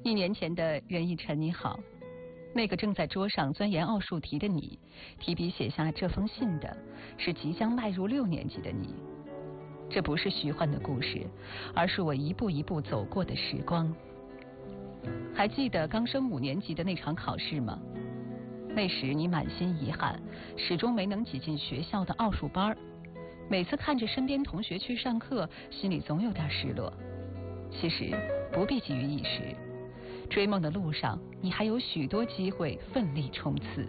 1年前的任逸晨你好，那个正在桌上钻研奥数题的你，提笔写下这封信的是即将迈入6年级的你。这不是虚幻的故事，而是我一步一步走过的时光。还记得刚升5年级的那场考试吗？那时你满心遗憾，始终没能挤进学校的奥数班，每次看着身边同学去上课，心里总有点失落。其实不必急于一时，追梦的路上，你还有许多机会奋力冲刺。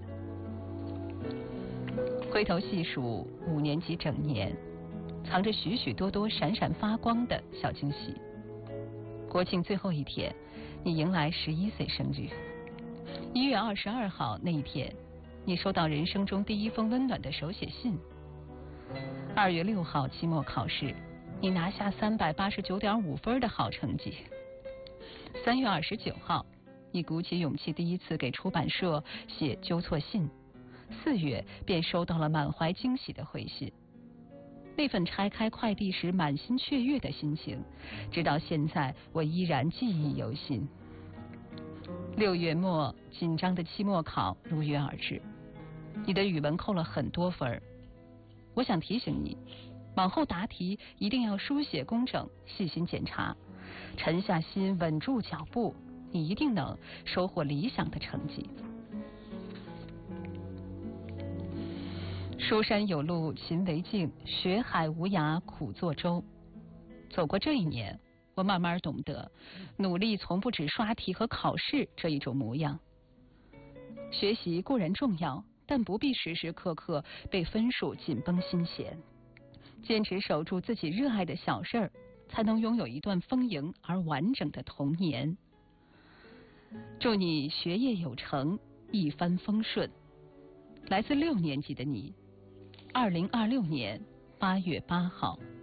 回头细数5年级整年，藏着许许多多闪闪发光的小惊喜。国庆最后一天，你迎来11岁生日。1月22号那一天，你收到人生中第一封温暖的手写信。2月6号期末考试，你拿下389.5分的好成绩。3月29号，你鼓起勇气第一次给出版社写纠错信。4月便收到了满怀惊喜的回信。那份拆开快递时满心雀跃的心情，直到现在我依然记忆犹新。6月末，紧张的期末考如约而至，你的语文扣了很多分。我想提醒你，往后答题一定要书写工整，细心检查，沉下心，稳住脚步，你一定能收获理想的成绩。书山有路勤为径，学海无涯苦作舟。走过这一年，我慢慢懂得，努力从不止刷题和考试这一种模样。学习固然重要，但不必时时刻刻被分数紧绷心弦。坚持守住自己热爱的小事儿，才能拥有一段丰盈而完整的童年。祝你学业有成，一帆风顺。来自6年级的你，2026年8月8号。